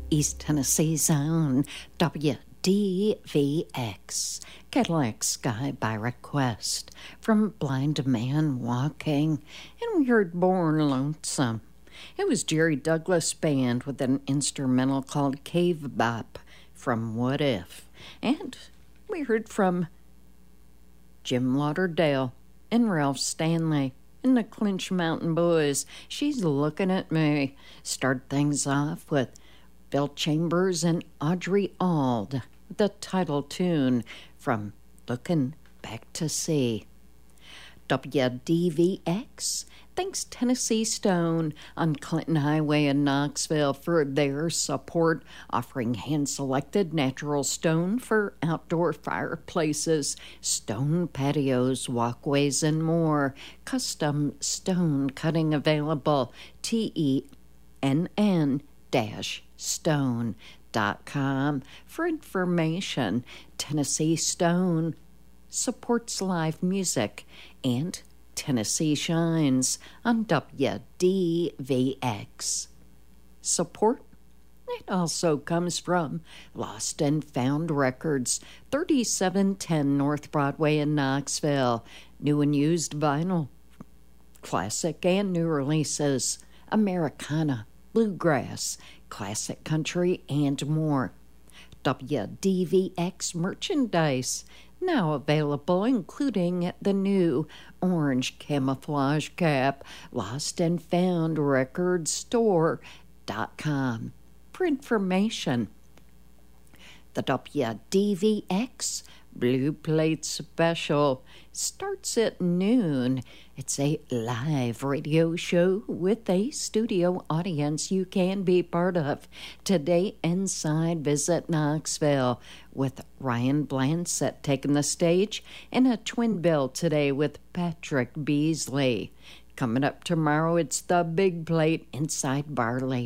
East Tennessee's own WDVX, Cadillac Sky by request, from Blind Man Walking, and we heard Born Lonesome. It was Jerry Douglas Band with an instrumental called Cave Bop from What If. And we heard from Jim Lauderdale and Ralph Stanley and the Clinch Mountain Boys. She's Looking at Me. Start things off with Bill Chambers and Audrey Auld, the title tune from Looking Back to Sea. WDVX thanks Tennessee Stone on Clinton Highway in Knoxville for their support, offering hand-selected natural stone for outdoor fireplaces, stone patios, walkways, and more. Custom stone cutting available. TENN-stone.com. For information, Tennessee Stone supports live music, and Tennessee Shines on WDVX. Support? It also comes from Lost and Found Records, 3710 North Broadway in Knoxville. New and used vinyl, classic and new releases, Americana, bluegrass, classic country, and more. WDVX merchandise, now available, including the new orange camouflage cap. Lost and Found Record Store.com. For information, the WDVX Blue Plate Special starts at noon. It's a live radio show with a studio audience you can be part of. Today inside Visit Knoxville with Ryan Blansett taking the stage, and a twin bill today with Patrick Beasley. Coming up tomorrow, it's the Big Plate inside Barley.